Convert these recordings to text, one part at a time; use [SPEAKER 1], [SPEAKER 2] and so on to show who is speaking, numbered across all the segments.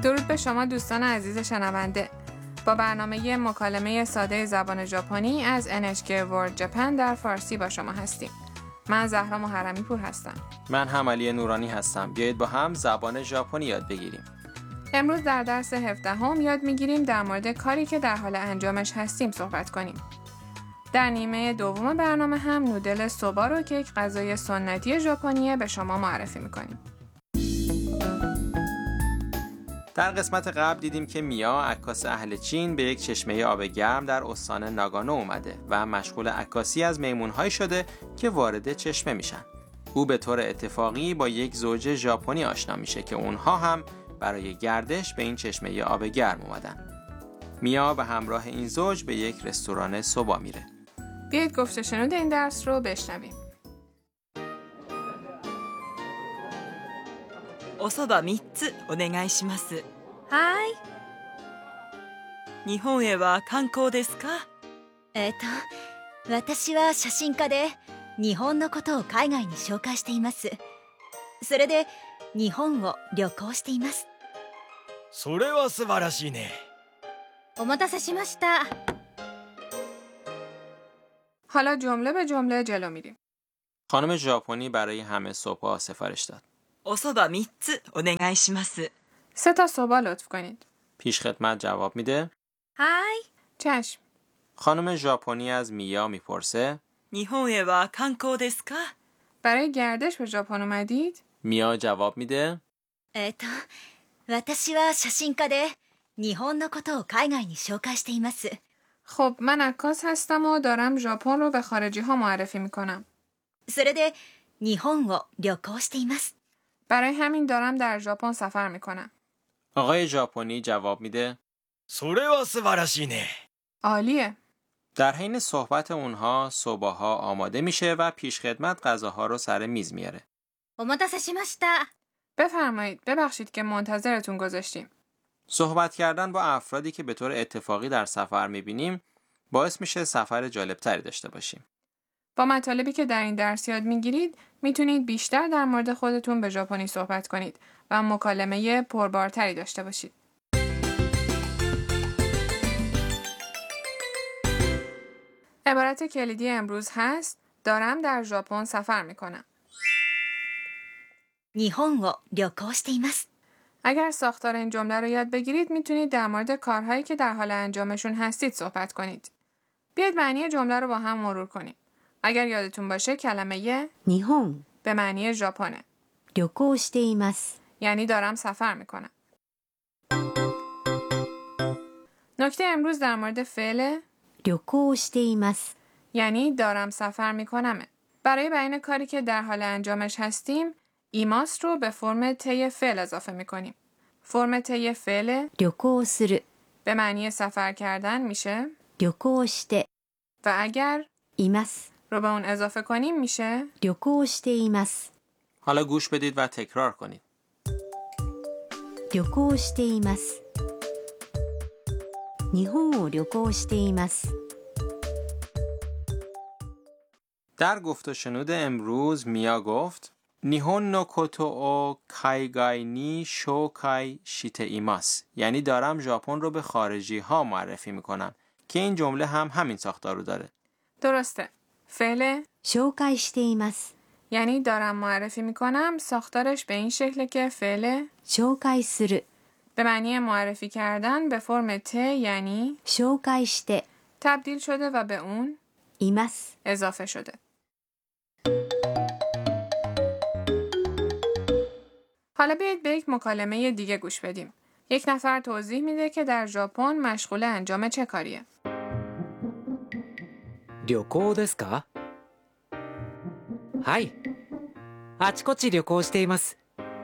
[SPEAKER 1] درود به شما دوستان عزیز شنونده. با برنامه مکالمه ساده زبان ژاپنی از NHK World Japan در فارسی با شما هستیم. من زهرا محرمی پور هستم.
[SPEAKER 2] من هم علی نورانی هستم. بیایید با هم زبان ژاپنی یاد بگیریم.
[SPEAKER 1] امروز در درس 17 یاد میگیریم در مورد کاری که در حال انجامش هستیم صحبت کنیم. در نیمه دوم برنامه هم نودل سوبا رو که یک غذای سنتی ژاپنیه به شما معرفی میکنیم.
[SPEAKER 2] در قسمت قبل دیدیم که میا عکاس اهل چین به یک چشمه آب گرم در استان ناگانو اومده و مشغول عکاسی از میمون‌هایی شده که وارد چشمه میشن. او به طور اتفاقی با یک زوج ژاپنی آشنا میشه که اونها هم برای گردش به این چشمه آب گرم اومدن. میا به همراه این زوج به یک رستوران سوبا میره.
[SPEAKER 1] بیایید گفته شنود این درس رو بشنویم.
[SPEAKER 3] おそば3つお願いします。
[SPEAKER 4] はい。
[SPEAKER 3] 日本へは観光ですか？
[SPEAKER 4] 私は写真家で日本のことを海外に紹介しています。それで日本を旅行しています。
[SPEAKER 5] それは素晴らしいね。
[SPEAKER 4] お待たせしました。
[SPEAKER 1] حالا جمله به جمله جلو میریم.
[SPEAKER 2] خانم ژاپنی برای همه سوپا سفارش داد.
[SPEAKER 3] おそば3つお願いします。
[SPEAKER 1] 3 تا سوبا لطف کنید.
[SPEAKER 2] پیشخدمت جواب میده.
[SPEAKER 4] はい。
[SPEAKER 1] چشم.
[SPEAKER 2] خانم ژاپنی از میا میپرسه.
[SPEAKER 3] 日本へは観光ですか？
[SPEAKER 1] برای گردش به ژاپن اومدید؟
[SPEAKER 2] میا جواب میده.
[SPEAKER 4] 私は写真家で日本のことを海外に紹介しています。
[SPEAKER 1] خب من عکاس هستم و دارم ژاپن رو به خارجی ها معرفی میکنم.
[SPEAKER 4] それで日本を旅行しています。
[SPEAKER 1] برای همین دارم در ژاپن سفر میکنم.
[SPEAKER 2] آقای ژاپنی جواب میده.
[SPEAKER 5] それは素晴らしいね。
[SPEAKER 1] عالیه.
[SPEAKER 2] در حین صحبت اونها سوباها آماده میشه و پیشخدمت غذاها رو سر میز میاره.
[SPEAKER 4] お待たせしました。
[SPEAKER 1] بفرمایید. ببخشید که منتظرتون گذاشتیم.
[SPEAKER 2] صحبت کردن با افرادی که به طور اتفاقی در سفر میبینیم باعث میشه سفر جالبتری داشته باشیم.
[SPEAKER 1] با مطالبی که در این درس یاد میگیرید میتونید بیشتر در مورد خودتون به ژاپنی صحبت کنید و مکالمه پربارتری داشته باشید. عبارت کلیدی امروز هست دارم در ژاپن سفر میکنم.
[SPEAKER 4] 日本を旅行しています。
[SPEAKER 1] اگر ساختار این جمله رو یاد بگیرید میتونید در مورد کارهایی که در حال انجامشون هستید صحبت کنید. بیاید معنی جمله رو با هم مرور کنیم. اگر یادتون باشه کلمه
[SPEAKER 4] 日本
[SPEAKER 1] به معنی ژاپنه.
[SPEAKER 4] 旅行しています。
[SPEAKER 1] یعنی دارم سفر میکنم. نکته امروز در مورد فعل
[SPEAKER 4] 旅行しています。
[SPEAKER 1] یعنی دارم سفر میکنمه. برای بیان کاری که در حال انجامش هستیم ایماس رو به فرم ته فعل اضافه میکنیم. فرم ته فعل
[SPEAKER 4] 旅行する
[SPEAKER 1] به معنی سفر کردن میشه
[SPEAKER 4] 旅行して
[SPEAKER 1] و اگر
[SPEAKER 4] います
[SPEAKER 1] رو به اون اضافه کنیم میشه
[SPEAKER 4] 旅行しています
[SPEAKER 2] حالا گوش بدید و تکرار کنید.
[SPEAKER 4] 旅行しています日本を旅行しています
[SPEAKER 2] در گفت و شنود امروز میا گفت نیهون نو کوتو او کایگای نی شوکای شیته ایماس، یعنی دارم ژاپن رو به خارجی ها معرفی میکنم که این جمله هم همین ساختار رو داره.
[SPEAKER 1] درسته. فعل
[SPEAKER 4] 紹介しています
[SPEAKER 1] یعنی دارم معرفی میکنم ساختارش به این شکله که فعل
[SPEAKER 4] 紹介する
[SPEAKER 1] به معنی معرفی کردن به فرم ت یعنی
[SPEAKER 4] 紹介して
[SPEAKER 1] تبدیل شده و به اون
[SPEAKER 4] います
[SPEAKER 1] اضافه شده. حالا بیایید به یک مکالمه دیگه گوش بدیم. یک نفر توضیح میده که در ژاپن مشغول انجام چه کاریه.
[SPEAKER 6] 旅行ですか？はい。あちこち旅行しています。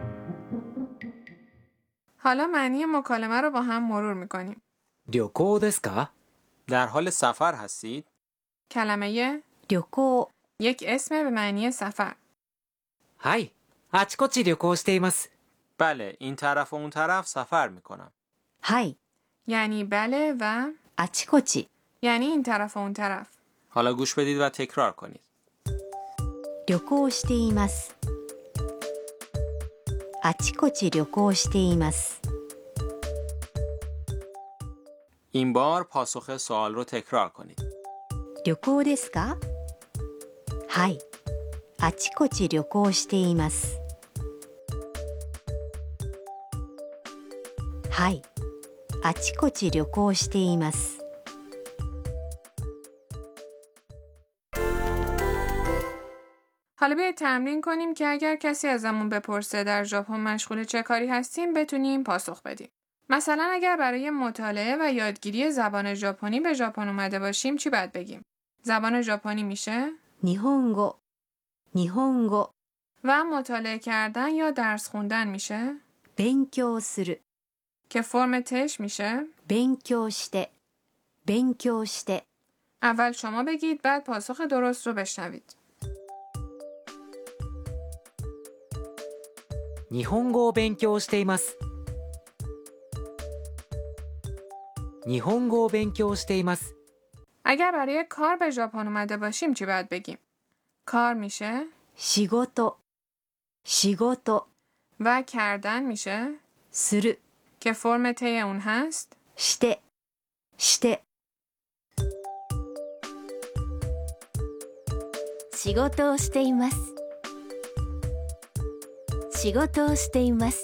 [SPEAKER 1] حالا معنی مکالمه رو با هم مرور میکنیم.
[SPEAKER 6] 旅行ですか؟
[SPEAKER 2] در حال سفر هستید؟
[SPEAKER 1] کلمه
[SPEAKER 4] 旅行
[SPEAKER 1] یک اسم به معنی سفر.
[SPEAKER 6] はい。あちこち旅行しています。
[SPEAKER 2] بله، این طرف و اون طرف سفر میکنم.
[SPEAKER 4] はい
[SPEAKER 1] یعنی بله و
[SPEAKER 4] あちこち
[SPEAKER 1] یعنی این طرف و اون طرف.
[SPEAKER 2] حالا گوش بدید و تکرار کنید.
[SPEAKER 4] 旅行していますあちこち旅行しています
[SPEAKER 2] این بار پاسخ سوال رو تکرار کنید.
[SPEAKER 4] 旅行ですか？はい。あちこち旅行しています。はい。あちこち旅行しています。
[SPEAKER 1] حالا بیایید تمرین کنیم که اگر کسی ازمون بپرسه در ژاپن مشغول چه کاری هستیم بتونیم پاسخ بدیم. مثلا اگر برای مطالعه و یادگیری زبان ژاپنی به ژاپن اومده باشیم چی باید بگیم؟ زبان ژاپنی میشه
[SPEAKER 4] 日本語、日本語。
[SPEAKER 1] و مطالعه کردن یا درس خوندن میشه
[SPEAKER 4] 勉強する、
[SPEAKER 1] که فرم تش میشه
[SPEAKER 4] 勉強して、勉強して。
[SPEAKER 1] اول شما بگید بعد پاسخ درست رو بشنوید.
[SPEAKER 6] 日本語を勉強しています。日本語を勉強しています。
[SPEAKER 1] اگر برای کار به ژاپن اومده باشیم چی باید بگیم؟ کار میشه
[SPEAKER 4] 仕事、仕事。
[SPEAKER 1] و کردن میشه
[SPEAKER 4] する、
[SPEAKER 1] که فرم ته اون هست
[SPEAKER 4] して、して。仕事をしています。仕事をしています。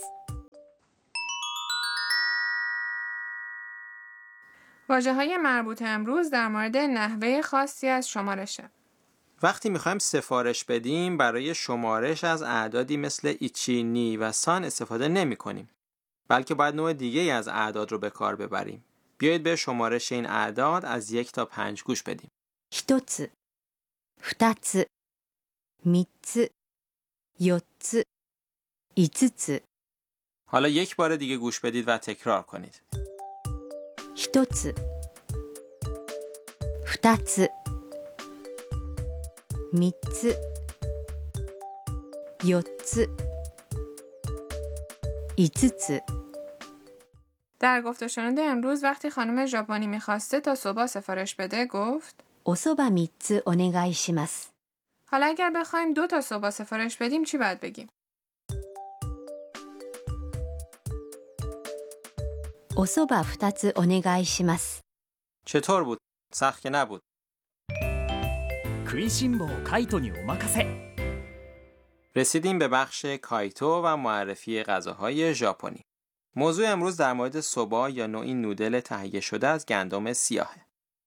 [SPEAKER 1] واژه‌های مربوط امروز در مورد نحوه خاصی از شمارشه.
[SPEAKER 2] وقتی میخوایم سفارش بدیم برای شمارش از اعدادی مثل ایچی، نی و سان استفاده نمی کنیم. بلکه باید نوع دیگه از اعداد رو به کار ببریم. بیایید به شمارش این اعداد از 1 تا 5 گوش بدیم.
[SPEAKER 4] 一つ、二つ、三つ、四つ、五つ。
[SPEAKER 2] حالا یک بار دیگه گوش بدید و تکرار کنید.
[SPEAKER 4] 一つ、二つ、三つ、四つ、五つ。
[SPEAKER 1] در گفت و شنود امروز وقتی خانم ژاپنی میخواسته تا صبح سفارش بده گفت
[SPEAKER 4] おそば三つお願いします。
[SPEAKER 1] حالا اگر بخوایم 2 تا صبح سفارش بدیم چی باید بگیم؟
[SPEAKER 4] おそば二つお願いします。
[SPEAKER 2] چطور بود؟ سخت که نبود.
[SPEAKER 5] 食いしん坊カイトにお任せ。
[SPEAKER 2] رسیدیم به بخش کایتو و معرفی غذاهای ژاپنی. موضوع امروز در مورد سوبا یا نوعی نودل تهیه شده از گندم سیاهه.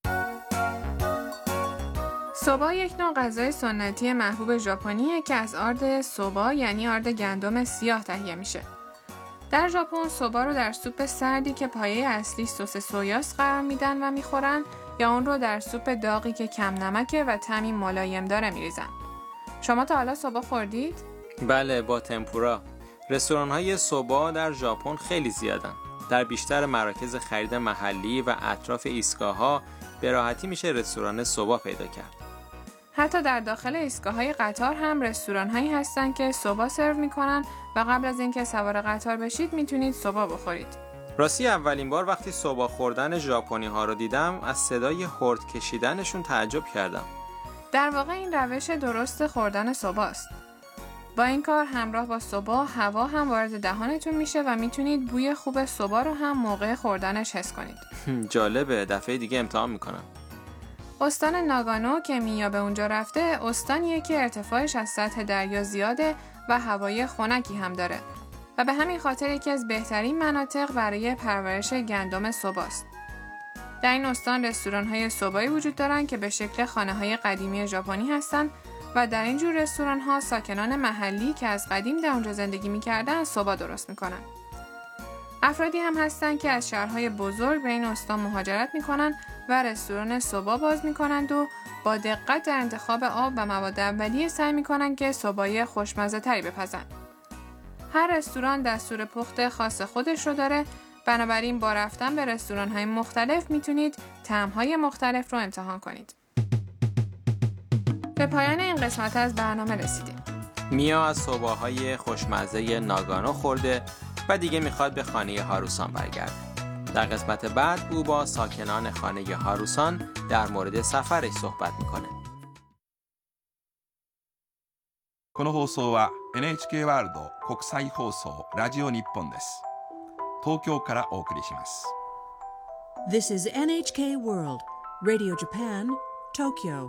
[SPEAKER 1] سوبا یک نوع غذای سنتی محبوب ژاپنیه که از آرد سوبا یعنی آرد گندم سیاه تهیه میشه. در ژاپن سوبا رو در سوپ سردی که پایه اصلی سس سویاست قرار میدن و میخورن یا اون رو در سوپ داغی که کم نمکه و طعمی ملایم داره میریزن. شما تا حالا سوبا خوردید؟
[SPEAKER 2] بله، با تمپورا. رستوران‌های سوبا در ژاپن خیلی زیادن. در بیشتر مراکز خرید محلی و اطراف ایستگاه‌ها به راحتی میشه رستوران سوبا پیدا کرد.
[SPEAKER 1] حتی در داخل ایستگاه‌های قطار هم رستوران‌هایی هستن که سوبا سرو میکنن و قبل از اینکه سوار قطار بشید میتونید سوبا بخورید.
[SPEAKER 2] راستی اولین بار وقتی سوبا خوردن ژاپنی‌ها رو دیدم از صدای هورد کشیدنشون تعجب کردم.
[SPEAKER 1] در واقع این روش درست خوردن سوباست. با این کار همراه با سوبا هوا هم وارد دهانتون میشه و میتونید بوی خوب سوبا رو هم موقع خوردنش حس کنید.
[SPEAKER 2] جالبه، دفعه دیگه امتحان میکنم.
[SPEAKER 1] استان ناگانو که میا به اونجا رفته استانیه که ارتفاعش از سطح دریا زیاده و هوای خنکی هم داره و به همین خاطر یکی از بهترین مناطق برای پرورش گندم سوباست. در این استان رستوران‌های سوبایی وجود دارن که به شکل خانه‌های قدیمی ژاپنی هستن و در این جور رستوران‌ها ساکنان محلی که از قدیم در اونجا زندگی می‌کردن سوبا درست می‌کنن. افرادی هم هستن که از شهرهای بزرگ به این استان مهاجرت می‌کنن و رستوران سوبا باز می‌کنند و با دقت در انتخاب آب و مواد اولیه سعی می‌کنن که سوبای خوشمزه‌تری بپزن. هر رستوران دستور پخت خاص خودش رو داره، بنابراین با رفتن به رستوران‌های مختلف میتونید طعم‌های مختلف رو امتحان کنید. به پایان این قسمت از برنامه رسیدیم.
[SPEAKER 2] میا از سوباهای خوشمزه ناگانو خورده و دیگه میخواد به خانه هاروسان برگرده. در قسمت بعد او با ساکنان خانه هاروسان در مورد سفرش صحبت میکنه.
[SPEAKER 7] この放送は NHK ワールド国際放送ラジオ日本です。東京からお送りします。
[SPEAKER 8] This is NHK World, Radio Japan, Tokyo.